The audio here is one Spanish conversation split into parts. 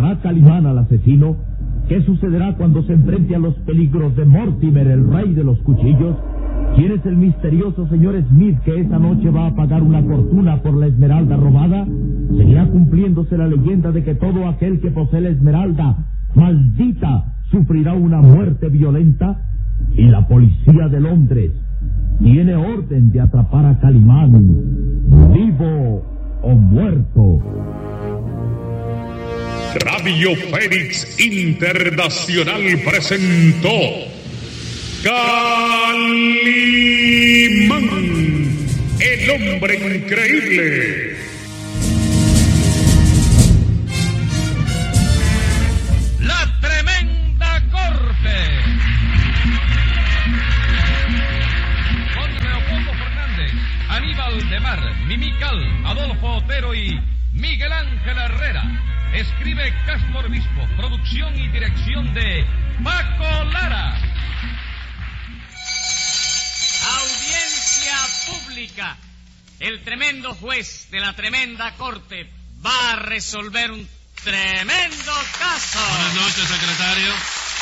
¿Matará Calimán al asesino? ¿Qué sucederá cuando se enfrente a los peligros de Mortimer, el rey de los cuchillos? ¿Quién es el misterioso señor Smith que esa noche va a pagar una fortuna por la esmeralda robada? ¿Seguirá cumpliéndose la leyenda de que todo aquel que posee la esmeralda maldita sufrirá una muerte violenta? Y la policía de Londres tiene orden de atrapar a Calimán, vivo o muerto. Radio Fénix Internacional presentó Calimán, el hombre increíble. La Tremenda Corte. Con Leopoldo Fernández, Aníbal de Mar, Mimical, Adolfo Otero y Miguel Ángel Herrera. Escribe Castro Obispo, producción y dirección de Paco Lara. Audiencia pública. El tremendo juez de la tremenda corte va a resolver un tremendo caso. Buenas noches, secretario.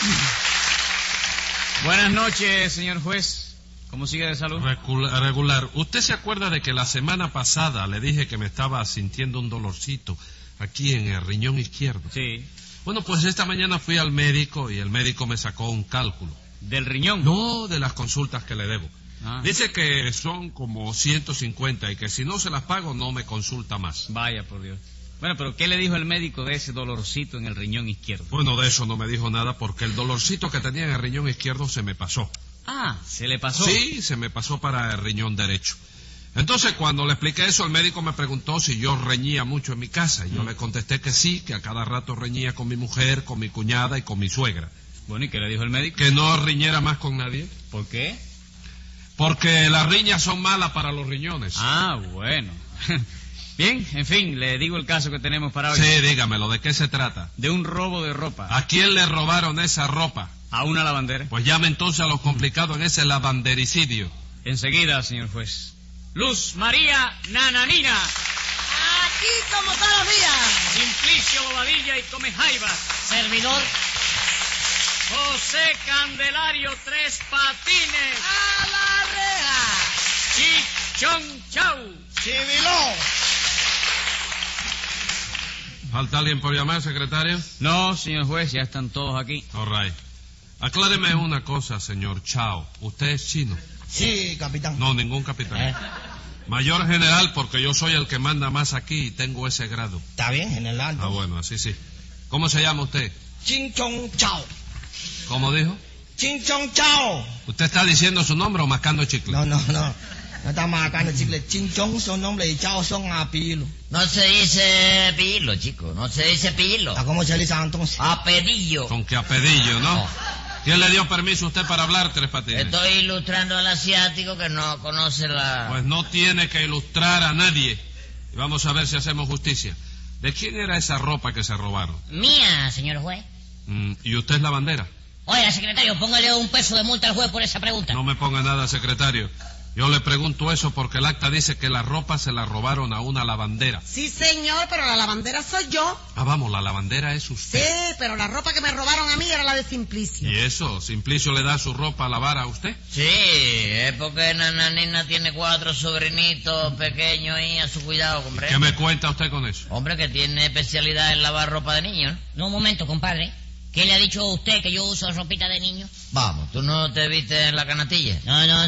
Buenas noches, señor juez. ¿Cómo sigue de salud? Regular. ¿Usted se acuerda de que la semana pasada le dije que me estaba sintiendo un dolorcito aquí en el riñón izquierdo? Sí. Bueno, pues esta mañana fui al médico y el médico me sacó un cálculo. ¿Del riñón? No, de las consultas que le debo. Ah. Dice que son como 150 y que si no se las pago no me consulta más. Vaya, por Dios. Bueno, pero ¿qué le dijo el médico de ese dolorcito en el riñón izquierdo? Bueno, de eso no me dijo nada porque el dolorcito que tenía en el riñón izquierdo se me pasó. Ah, ¿se le pasó? Sí, se me pasó para el riñón derecho. Entonces, cuando le expliqué eso, el médico me preguntó si yo reñía mucho en mi casa. Y yo le contesté que sí, que a cada rato reñía con mi mujer, con mi cuñada y con mi suegra. Bueno, ¿y qué le dijo el médico? Que no riñera más con nadie. ¿Por qué? Porque las riñas son malas para los riñones. Ah, bueno. Bien, en fin, le digo el caso que tenemos para hoy. Sí, dígamelo, ¿de qué se trata? De un robo de ropa. ¿A quién le robaron esa ropa? A una lavandera. Pues llame entonces a los complicados en ese lavandericidio. Enseguida, señor juez. Luz María Nananina. Aquí como todos los días. Simplicio Bobadilla y Comejaivas. Servidor. José Candelario Tres Patines. A la reja. Chichón Chau. Chiviló. ¿Falta alguien por llamar, secretario? No, señor juez, ya están todos aquí. All right. Acláreme una cosa, señor Chao. ¿Usted es chino? Sí, capitán. No, ningún capitán. Mayor general, porque yo soy el que manda más aquí y tengo ese grado. Está bien, general. Ah, bueno, así sí. ¿Cómo se llama usted? Chinchón Chao. ¿Cómo dijo? Chinchón Chao. ¿Usted está diciendo su nombre o mascando chicle? No. No está marcando chicle. Chinchón son nombre y Chao son apellido. No se dice pilo, chico. No se dice pilo. ¿A cómo se dice entonces? Apellido. Con que apellido, ¿no? ¿Quién le dio permiso a usted para hablar, Tres Patines? Estoy ilustrando al asiático que no conoce la... Pues no tiene que ilustrar a nadie. Y vamos a ver si hacemos justicia. ¿De quién era esa ropa que se robaron? Mía, señor juez. ¿Y usted es la bandera? Oiga, secretario, póngale $1 de multa al juez por esa pregunta. No me ponga nada, secretario. Yo le pregunto eso porque el acta dice que la ropa se la robaron a una lavandera. Sí, señor, pero la lavandera soy yo. Ah, vamos, la lavandera es usted. Sí, pero la ropa que me robaron a mí era la de Simplicio. ¿Y eso? ¿Simplicio le da su ropa a lavar a usted? Sí, es porque Nananina tiene 4 sobrinitos pequeños ahí a su cuidado, hombre. ¿Qué me cuenta usted con eso? Hombre, que tiene especialidad en lavar ropa de niños. No, un momento, compadre. ¿Qué le ha dicho a usted que yo uso ropita de niño? Vamos, ¿tú no te viste en la canastilla?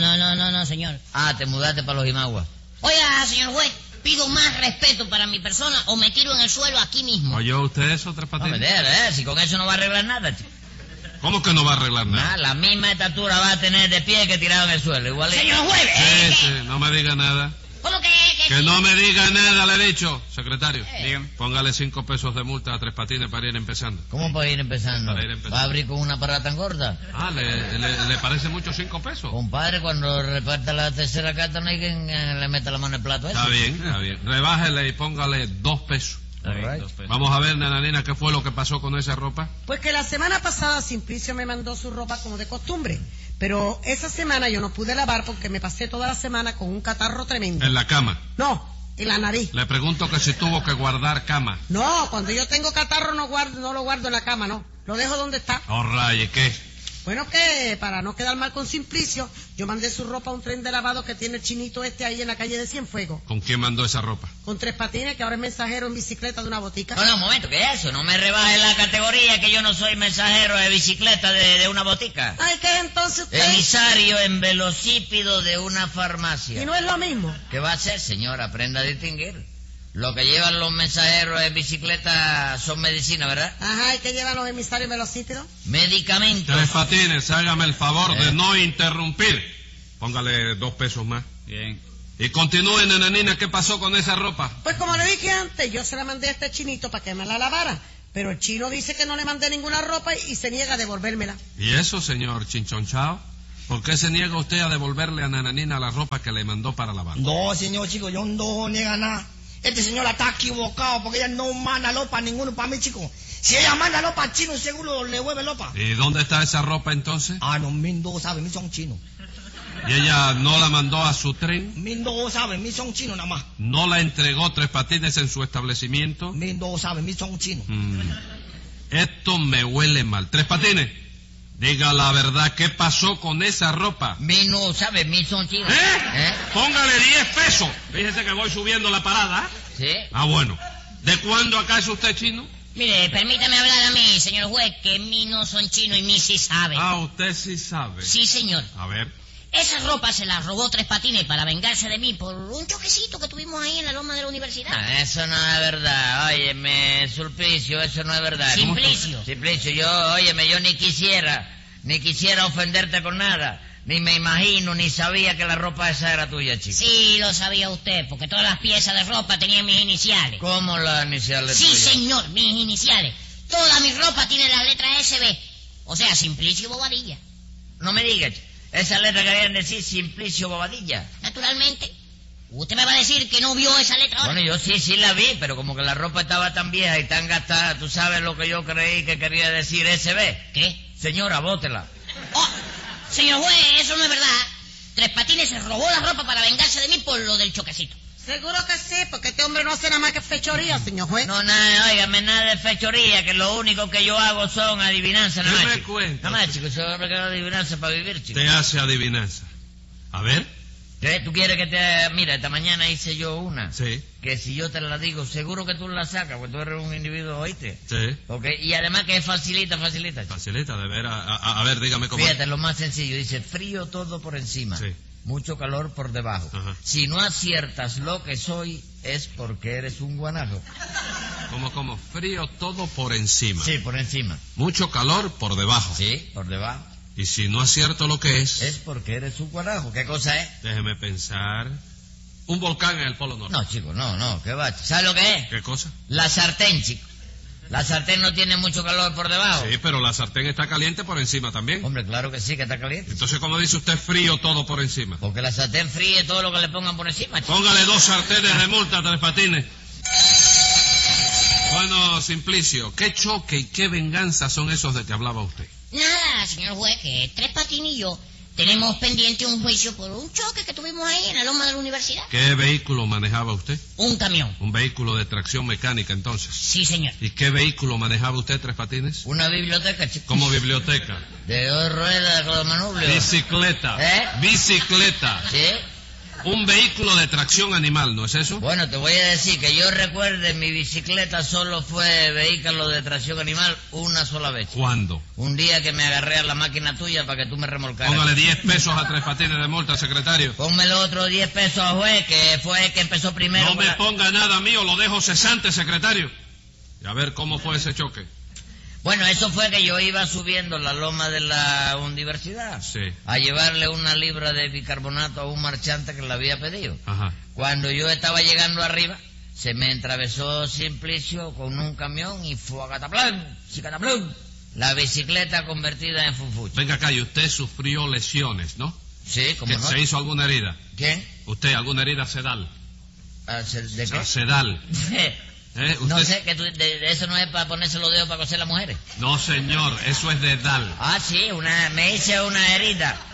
No, señor. Ah, te mudaste para los Imaguas. Oiga, señor juez, pido más respeto para mi persona o me tiro en el suelo aquí mismo. ¿Oyó usted eso, Tres Patines? No, si con eso no va a arreglar nada, chico. ¿Cómo que no va a arreglar nada? La misma estatura va a tener de pie que tirado en el suelo, igual. Señor juez. Sí, no me diga nada. ¿Cómo que? Que no me diga nada, le he dicho. Secretario, Dígame. póngale $5 de multa a Tres Patines para ir empezando. ¿Cómo para ir empezando? Para ir empezando. ¿Va a abrir con una parada tan gorda? Ah, ¿le parece mucho $5? Compadre, cuando reparta la tercera carta no hay quien le meta la mano en el plato. Está bien. Rebájele y póngale $2. Está bien, Alright. $2. Vamos a ver, Nananina, ¿qué fue lo que pasó con esa ropa? Pues que la semana pasada Simplicio me mandó su ropa como de costumbre. Pero esa semana yo no pude lavar porque me pasé toda la semana con un catarro tremendo. En la cama. No, en la nariz. Le pregunto que si tuvo que guardar cama. No, cuando yo tengo catarro no lo guardo en la cama, no. Lo dejo donde está. ¿Y qué? Bueno, que para no quedar mal con Simplicio, yo mandé su ropa a un tren de lavado que tiene el chinito ahí en la calle de Cienfuegos. ¿Con quién mandó esa ropa? Con Tres Patines, que ahora es mensajero en bicicleta de una botica. No, un momento, ¿qué es eso? No me rebaje la categoría, que yo no soy mensajero de bicicleta de una botica. Ay, ¿qué es entonces usted? Emisario en velocípido de una farmacia. ¿Y no es lo mismo? ¿Qué va a hacer, señor? Aprenda a distinguir. Lo que llevan los mensajeros de bicicleta son medicinas, ¿verdad? Ajá, ¿y qué llevan los emisarios velocípedos? Medicamentos. Tres Patines, hágame el favor de no interrumpir. Póngale 2 pesos más. Bien. Y continúe, nananina, ¿qué pasó con esa ropa? Pues como le dije antes, yo se la mandé a este chinito para que me la lavara. Pero el chino dice que no le mandé ninguna ropa y se niega a devolvérmela. ¿Y eso, señor Chinchonchao? ¿Por qué se niega usted a devolverle a nananina la ropa que le mandó para lavar? No, señor chico, yo no niega nada. Este señor está equivocado porque ella no manda ropa ninguno para mí, chico. Si ella manda ropa al chino, seguro le vuelve ropa. ¿Y dónde está esa ropa entonces? No, mí no sabe, mí son chinos. ¿Y ella no la mandó a su tren? Mí no sabe, mí son chinos nada más. ¿No la entregó Tres Patines en su establecimiento? Mí no sabe, mí son chinos. Esto me huele mal. Tres Patines, diga la verdad, ¿qué pasó con esa ropa? Mi no sabe, mi son chinos. Póngale 10 pesos. Fíjese que voy subiendo la parada. Sí. Bueno. ¿De cuándo acá es usted chino? Mire, permítame hablar a mí, señor juez, que mi no son chinos y mi sí sabe. Usted sí sabe. Sí, señor. A ver. Esa ropa se la robó Tres Patines para vengarse de mí por un choquecito que tuvimos ahí en la loma de la universidad. Eso no es verdad. Óyeme, Sulpicio, eso no es verdad. Simplicio. Simplicio, yo ni quisiera ofenderte con nada. Ni me imagino, ni sabía que la ropa esa era tuya, chico. Sí, lo sabía usted, porque todas las piezas de ropa tenían mis iniciales. ¿Cómo las iniciales tuyas? Sí, señor, mis iniciales. Toda mi ropa tiene las letras SB. O sea, Simplicio Bobadilla. No me digas, esas letras querían decir Simplicio Bobadilla. Naturalmente. Usted me va a decir que no vio esa letra ahora. Bueno, yo sí la vi, pero como que la ropa estaba tan vieja y tan gastada, ¿tú sabes lo que yo creí que quería decir SB? ¿Qué? Señora, bótela. Señor juez, eso no es verdad. Tres Patines se robó la ropa para vengarse de mí por lo del choquecito. Seguro que sí, porque este hombre no hace nada más que fechoría, señor juez. No, óigame, nada de fechoría, que lo único que yo hago son adivinanzas, nada más. ¿Qué me cuenta? Nada más, chico, yo me quedo adivinanza para vivir, chico. Te hace adivinanza. A ver. ¿Qué? ¿Tú quieres que te...? Mira, esta mañana hice yo una. Sí. Que si yo te la digo, seguro que tú la sacas, porque tú eres un individuo, ¿oíste? Sí. Okay. Y además que es facilita. Facilita, de veras. A ver, dígame cómo. Fíjate, lo más sencillo. Dice, frío todo por encima. Sí. Mucho calor por debajo. Ajá. Si no aciertas lo que soy, es porque eres un guanajo. ¿Cómo? Frío todo por encima. Sí, por encima. Mucho calor por debajo. Sí, por debajo. Y si no acierto lo que es... Es porque eres un guanajo. ¿Qué cosa es? Déjeme pensar. Un volcán en el Polo Norte. No, chico, no. ¿Qué va? ¿Sabes lo que es? ¿Qué cosa? La sartén, chico. La sartén no tiene mucho calor por debajo. Sí, pero la sartén está caliente por encima también. Hombre, claro que sí, que está caliente. Entonces, ¿cómo dice usted frío todo por encima? Porque la sartén fríe todo lo que le pongan por encima, chico. Póngale 2 sartenes de multa, Tres Patines. Bueno, Simplicio, ¿qué choque y qué venganza son esos de que hablaba usted? Nada, señor juez, que Tres Patines y yo tenemos pendiente un juicio por un choque que tuvimos ahí en la loma de la universidad. ¿Qué vehículo manejaba usted? Un camión. Un vehículo de tracción mecánica, entonces. Sí, señor. ¿Y qué vehículo manejaba usted, Tres Patines? Una biblioteca, chico. ¿Cómo biblioteca? De 2 ruedas con los manubrios. Bicicleta. Bicicleta. Sí. Un vehículo de tracción animal, ¿no es eso? Bueno, te voy a decir que yo recuerde, mi bicicleta solo fue vehículo de tracción animal una sola vez. ¿Cuándo? Un día que me agarré a la máquina tuya para que tú me remolcaras. Póngale 10 pesos a Tres Patines de multa, secretario. Ponme los otros 10 pesos a juez, que fue el que empezó primero. No me ponga nada mío, lo dejo cesante, secretario. Y a ver cómo fue ese choque. Bueno, eso fue que yo iba subiendo la loma de la universidad. Sí. A llevarle 1 libra de bicarbonato a un marchante que le había pedido. Ajá. Cuando yo estaba llegando arriba, se me atravesó Simplicio con un camión y fue a cataplán, chicataplum, la bicicleta convertida en funfucho. Venga acá, y usted sufrió lesiones, ¿no? Sí, ¿cómo no? ¿Se hizo alguna herida? ¿Quién? ¿Usted alguna herida sedal? ¿De qué? Sedal. No sé, que eso no es para ponerse los dedos para coser las mujeres. No, señor, eso es dedal. Sí, me hice una herida.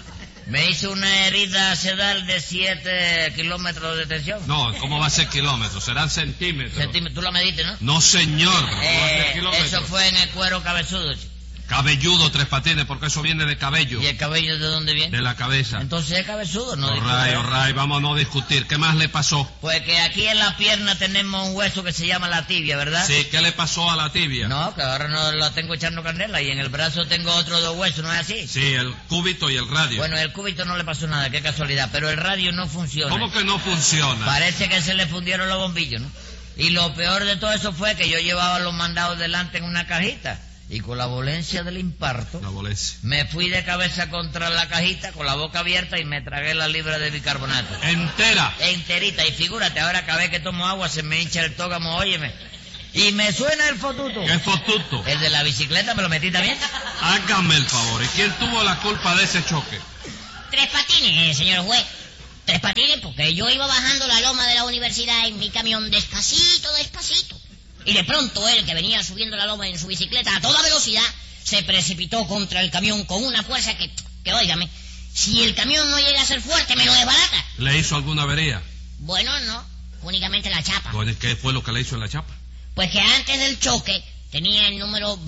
Me hizo una herida sedal de 7 kilómetros de tensión. No, ¿cómo va a ser kilómetros? Serán centímetros. Tú la mediste, ¿no? No, señor. ¿Cómo va a ser kilómetros? Eso fue en el cuero cabezudo, chico. Cabelludo, Tres Patines, porque eso viene de cabello. ¿Y el cabello de dónde viene? De la cabeza. Entonces es cabezudo, ¿no? All right, vamos a no discutir. ¿Qué más le pasó? Pues que aquí en la pierna tenemos un hueso que se llama la tibia, ¿verdad? Sí, ¿qué le pasó a la tibia? No, que ahora no la tengo echando candela y en el brazo tengo otros 2 huesos, ¿no es así? Sí, el cúbito y el radio. Bueno, el cúbito no le pasó nada, qué casualidad, pero el radio no funciona. ¿Cómo que no funciona? Parece que se le fundieron los bombillos, ¿no? Y lo peor de todo eso fue que yo llevaba los mandados delante en una cajita. Y con la volencia del infarto, me fui de cabeza contra la cajita con la boca abierta y me tragué la libra de bicarbonato. ¿Entera? Enterita. Y figúrate, ahora cada vez que tomo agua se me hincha el tógamo, óyeme. Y me suena el fotuto. ¿Qué fotuto? El de la bicicleta, ¿me lo metí también? Hágame el favor. ¿Y quién tuvo la culpa de ese choque? Tres Patines, señor juez. Tres Patines, porque yo iba bajando la loma de la universidad en mi camión despacito. Y de pronto él, que venía subiendo la loma en su bicicleta a toda velocidad, se precipitó contra el camión con una fuerza que óigame, si el camión no llega a ser fuerte, me lo desbarata. ¿Le hizo alguna avería? Bueno, no, únicamente la chapa. Bueno, ¿qué fue lo que le hizo en la chapa? Pues que antes del choque tenía el número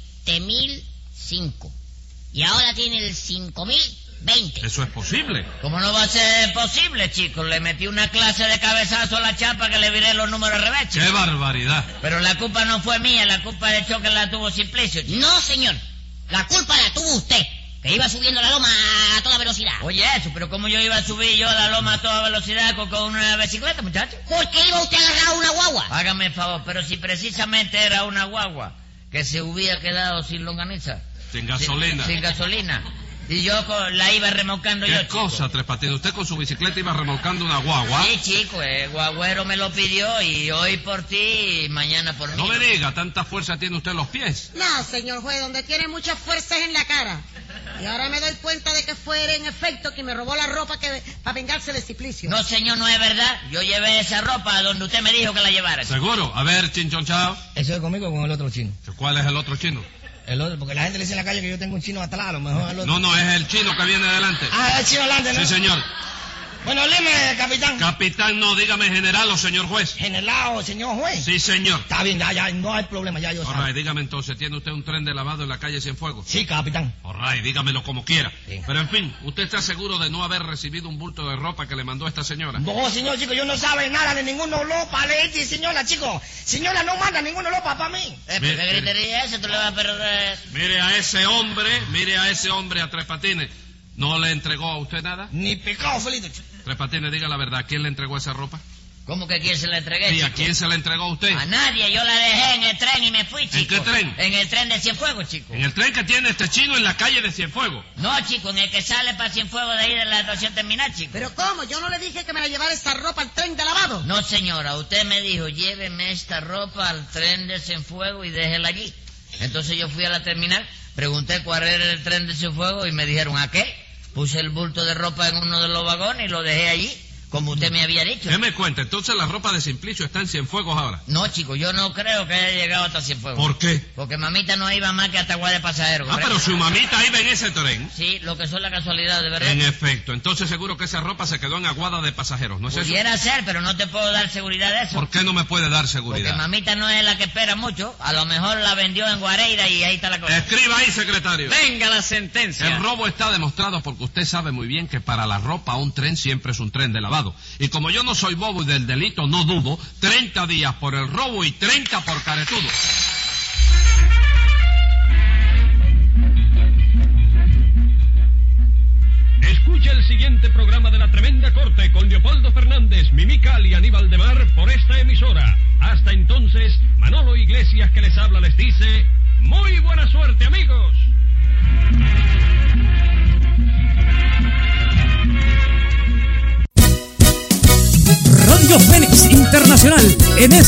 20.005 y ahora tiene el 5.020. ¿Eso es posible? ¿Cómo no va a ser posible, chicos? Le metí una clase de cabezazo a la chapa que le viré los números al revés. ¡Qué barbaridad! Pero la culpa no fue mía, la culpa del choque la tuvo Simplicio, chico. No, señor, la culpa la tuvo usted, que iba subiendo la loma a toda velocidad. Oye, eso, pero ¿cómo yo iba a subir yo la loma a toda velocidad con una bicicleta, muchacho? Porque iba usted agarrado a una guagua. Hágame el favor, pero si precisamente era una guagua que se hubiera quedado sin longaniza. Sin gasolina. Sin gasolina. Y yo la iba remolcando yo, ¿Qué cosa, Tres Patines? ¿Usted con su bicicleta iba remolcando una guagua? Sí, chico, el guagüero me lo pidió y hoy por ti y mañana por mí. No me diga, ¿tanta fuerza tiene usted en los pies? No, señor juez, donde tiene muchas fuerzas en la cara. Y ahora me doy cuenta de que fue en efecto quien me robó la ropa para vengarse de Simplicio. No, señor, no es verdad. Yo llevé esa ropa a donde usted me dijo que la llevara. ¿Seguro? A ver, Chinchonchao. Eso es conmigo o con el otro chino. ¿Cuál es el otro chino? El otro, porque la gente le dice en la calle que yo tengo un chino atrás, a lo mejor el otro. No, es el chino que viene adelante. Ah, el chino adelante, ¿no? Sí, señor. Bueno, dime, capitán. Capitán, no, dígame general o señor juez. General o señor juez. Sí, señor. Está bien, ya, no hay problema, ya yo sé. All right, dígame entonces, ¿tiene usted un tren de lavado en la calle Cienfuegos? Sí, capitán. All right, dígamelo como quiera. Sí. Pero en fin, ¿usted está seguro de no haber recibido un bulto de ropa que le mandó esta señora? No, señor, chico, yo no sabe nada de ninguna ropa, le dije, señora, chico. Señora, no manda ninguna ropa para mí. ¿Qué gritería es esa? Tú le vas a perder. Mire a ese hombre, a Tres Patines. ¿No le entregó a usted nada? Ni pecado, Felito, chico. Tres Patines, diga la verdad, ¿quién le entregó esa ropa? ¿Cómo que quién se la entregué, Sí, chico? ¿a quién se la entregó a usted? A nadie, yo la dejé en el tren y me fui, chico. ¿En qué tren? En el tren de Cienfuegos, chico. En el tren que tiene este chino en la calle de Cienfuegos. No, chico, en el que sale para Cienfuegos de ahí de la estación terminal, chico. ¿Pero cómo? Yo no le dije que me la llevara esa ropa al tren de lavado. No, señora, usted me dijo, lléveme esta ropa al tren de Cienfuegos y déjela allí. Entonces yo fui a la terminal, pregunté cuál era el tren de Cienfuegos y me dijeron, ¿a qué? Puse el bulto de ropa en uno de los vagones y lo dejé allí, como usted me había dicho. ¿Qué me cuenta? Entonces la ropa de Simplicio está en Cienfuegos ahora. No, chico, yo no creo que haya llegado hasta Cienfuegos. ¿Por qué? Porque mamita no iba más que hasta Guay de Pasajeros. Ah, pero su mamita iba en ese tren. Sí, lo que son las casualidades, de verdad. En efecto, entonces seguro que esa ropa se quedó en Aguada de Pasajeros, ¿no es eso? Pudiera ser, pero no te puedo dar seguridad de eso. ¿Por qué no me puede dar seguridad? Porque mamita no es la que espera mucho. A lo mejor la vendió en Guareira y ahí está la cosa. Escriba ahí, secretario. Venga la sentencia. El robo está demostrado porque usted sabe muy bien que para la ropa un tren siempre es un tren de lavado. Y como yo no soy bobo y del delito no dudo, 30 días por el robo y 30 por caretudo. Escucha el siguiente programa de La Tremenda Corte con Leopoldo Fernández, Mimical y Aníbal de Mar por esta emisora. Hasta entonces, Manolo Iglesias que les habla les dice, ¡muy buena suerte, amigos! Radio Fénix Internacional en